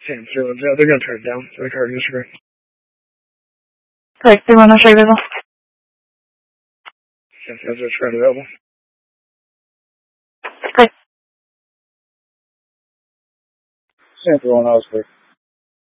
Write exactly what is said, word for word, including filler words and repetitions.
ten zero zero. They're going to turn it down. So the car disagree. Correct. They want to show you available. ten zero zero, screen available. Great. ten zero one, Osprey.